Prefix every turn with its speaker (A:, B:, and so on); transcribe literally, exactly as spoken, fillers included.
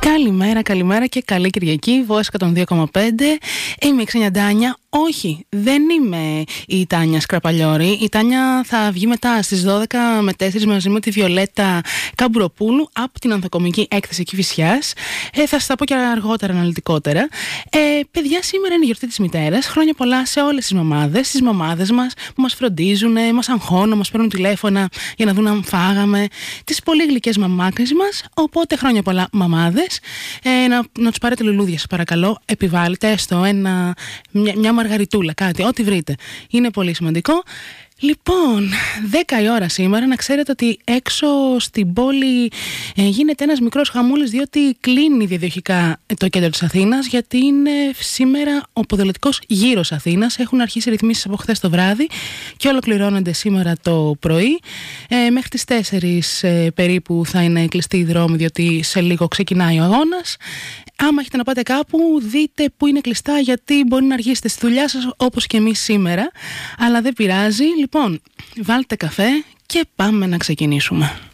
A: Καλημέρα, καλημέρα και καλή Κυριακή. Voice εκατόν δύο κόμμα πέντε. Είμαι η Ξένια Ντάνια. Όχι, δεν είμαι η Τάνια Σκραπαλιώρη. Η Τάνια θα βγει μετά στις δώδεκα με τέσσερις μαζί με τη Βιολέτα Καμπουροπούλου από την ανθοκομική έκθεση Κηφισιάς. Ε, θα σας τα πω και αργότερα, αναλυτικότερα. Ε, παιδιά, σήμερα είναι η γιορτή της μητέρας. Χρόνια πολλά σε όλες τις μαμάδες, τις μαμάδες μας που μας φροντίζουν, μας αγχώνουν, μας παίρνουν τηλέφωνα για να δουν αν φάγαμε. Τις πολύ γλυκές μαμάκες μας. Οπότε χρόνια πολλά, μαμάδες. Ε, να να τους πάρετε λουλούδια, σας παρακαλώ. Επιβάλλετε έστω ένα, μια, μια μαργαριτούλα, κάτι, ό,τι βρείτε. Είναι πολύ σημαντικό. Λοιπόν, δέκα η ώρα σήμερα. Να ξέρετε ότι έξω στην πόλη ε, γίνεται ένας μικρός χαμούλης, διότι κλείνει διαδοχικά το κέντρο της Αθήνας, γιατί είναι σήμερα ο ποδηλατικός γύρος Αθήνας. Έχουν αρχίσει ρυθμίσεις από χθες το βράδυ και ολοκληρώνονται σήμερα το πρωί. Ε, μέχρι τις τέσσερις ε, περίπου θα είναι κλειστοί οι δρόμοι, διότι σε λίγο ξεκινάει ο αγώνας. Άμα έχετε να πάτε κάπου, δείτε που είναι κλειστά, γιατί μπορεί να αργήσετε στη δουλειά σας όπως και εμείς σήμερα. Αλλά δεν πειράζει. Λοιπόν, βάλτε καφέ και πάμε να ξεκινήσουμε.